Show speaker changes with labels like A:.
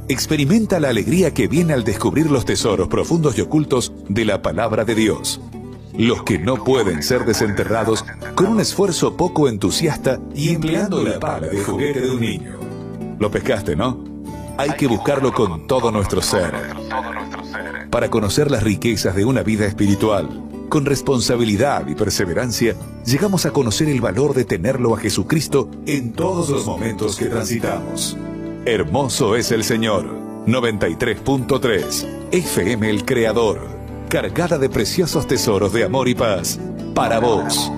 A: Experimenta la alegría que viene al descubrir los tesoros profundos y ocultos de la palabra de Dios. Los que no pueden ser desenterrados con un esfuerzo poco entusiasta y empleando la pala de juguete de un niño. Lo pescaste, ¿no? Hay que buscarlo con todo nuestro ser. Para conocer las riquezas de una vida espiritual, con responsabilidad y perseverancia, llegamos a conocer el valor de tenerlo a Jesucristo en todos los momentos que transitamos. Hermoso es el Señor. 93.3 FM El Creador. Cargada de preciosos tesoros de amor y paz. Para vos.